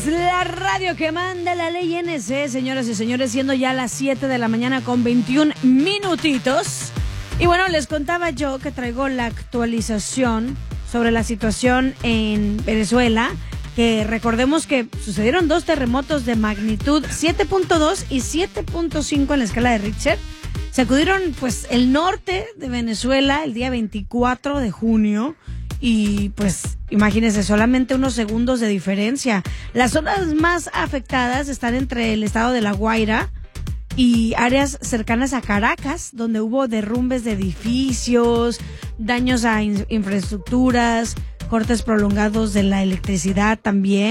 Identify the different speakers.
Speaker 1: es la radio que manda la ley NC, señoras y señores, siendo ya las 7 de la mañana con 21 minutitos. Y bueno, les contaba yo que traigo la actualización sobre la situación en Venezuela, que recordemos que sucedieron 2 terremotos de magnitud 7.2 y 7.5 en la escala de Richter. Sacudieron pues el norte de Venezuela el día 24 de junio. Y pues imagínense, solamente unos segundos de diferencia. Las zonas más afectadas están entre el estado de La Guaira y áreas cercanas a Caracas, donde hubo derrumbes de edificios, daños a infraestructuras, cortes prolongados de la electricidad también.